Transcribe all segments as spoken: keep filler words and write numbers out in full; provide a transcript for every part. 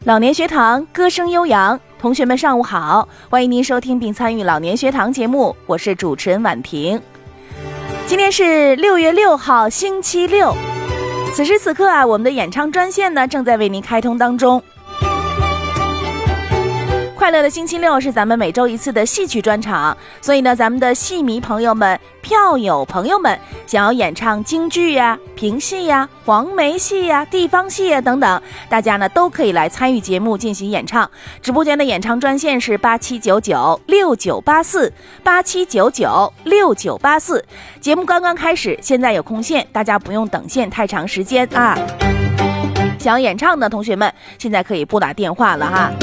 老年学堂歌声悠扬，同学们上午好，欢迎您收听并参与老年学堂节目，我是主持人婉婷。今天是六月六号星期六，此时此刻啊，我们的演唱专线呢正在为您开通当中。快乐的星期六是咱们每周一次的戏曲专场，所以呢，咱们的戏迷朋友们、票友朋友们，想要演唱京剧呀、评戏呀、黄梅戏呀、地方戏呀等等，大家呢都可以来参与节目进行演唱。直播间的演唱专线是八七九九六九八四八七九九六九八四。节目刚刚开始，现在有空线，大家不用等线太长时间啊。想要演唱的同学们，现在可以拨打电话了哈。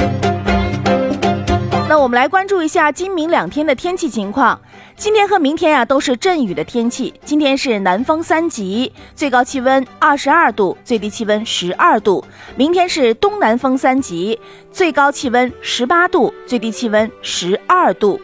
那我们来关注一下今明两天的天气情况。今天和明天啊都是阵雨的天气。今天是南风三级，最高气温二十二度，最低气温十二度。明天是东南风三级，最高气温十八度，最低气温十二度。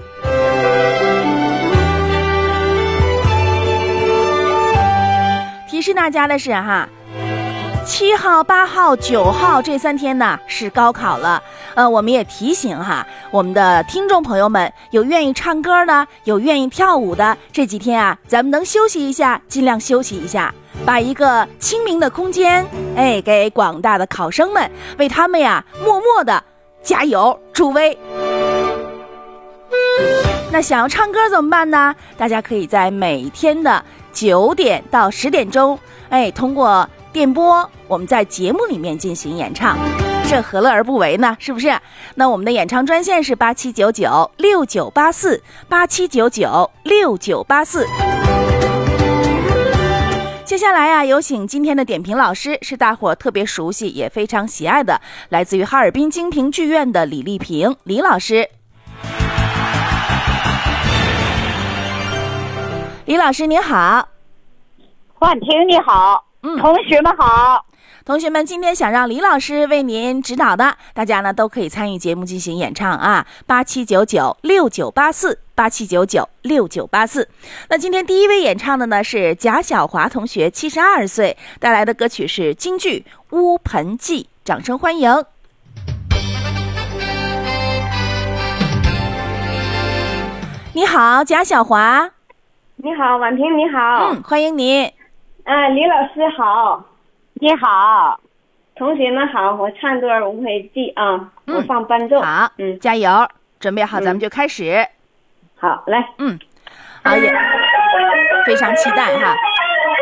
提示大家的是哈，七号、八号、九号这三天呢是高考了。呃，我们也提醒哈，我们的听众朋友们，有愿意唱歌的，有愿意跳舞的，这几天啊，咱们能休息一下，尽量休息一下，把一个清明的空间，哎，给广大的考生们，为他们呀，默默的加油助威。那想要唱歌怎么办呢？大家可以在每天的九点到十点钟，哎，通过电波，我们在节目里面进行演唱，这何乐而不为呢？是不是？那我们的演唱专线是八七九九六九八四八七九九六九八四。接下来啊，有请今天的点评老师，是大伙特别熟悉也非常喜爱的，来自于哈尔滨京评剧院的李丽萍李老师。李老师您好。 婉婷你好。 嗯， 同学们好。 同学们，今天想让李老师为您指导的，大家呢都可以参与节目进行演唱啊，八七九九六九八四八七九九六九八四。那今天第一位演唱的呢是贾小华同学，七十二岁，带来的歌曲是京剧《乌盆记》，掌声欢迎。你好，贾小华。 你好，婉婷你好。 嗯，欢迎你。 啊，李老师好。 你好。 同学们好，我唱段《无悔记》啊，我放伴奏。 好，嗯，加油，准备好，咱们就开始。 好，来。 嗯，好，也非常期待哈。